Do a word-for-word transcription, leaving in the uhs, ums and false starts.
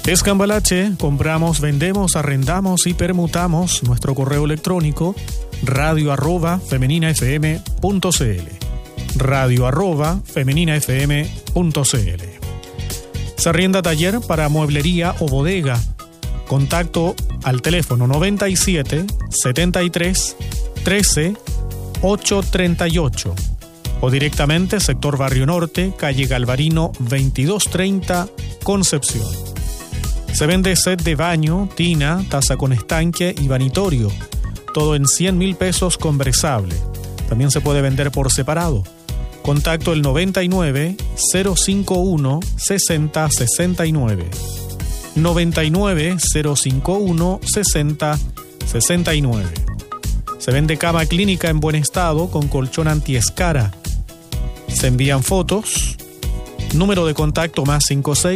Escambalache, compramos, vendemos, arrendamos y permutamos. Nuestro correo electrónico radio arroba femeninafm punto cl radio arroba femeninafm punto cl. Se arrienda taller para mueblería o bodega. Contacto al teléfono noventa y siete, setenta y tres, trece, ochocientos treinta y ocho o directamente sector Barrio Norte, calle Galvarino veintidós treinta, Concepción. Se vende set de baño, tina, taza con estanque y vanitorio. Todo en cien mil pesos con brezable. También se puede vender por separado. Contacto el noventa y nueve, cero cincuenta y uno, sesenta, sesenta y nueve. noventa y nueve, cero cincuenta y uno, sesenta, sesenta y nueve. Se vende cama clínica en buen estado con colchón antiescara. Se envían fotos. Número de contacto más cincuenta y seis